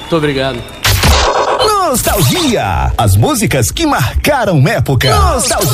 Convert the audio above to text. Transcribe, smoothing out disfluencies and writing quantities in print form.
Muito obrigado. Nostalgia, as músicas que marcaram época. Nostalgia.